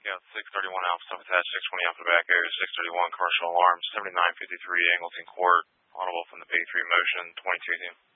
Scout 631 Alpha Stuff attached 620 Alpha back area 631 commercial alarm 7953 Angleton Court audible from the Big 3 motion 22 team.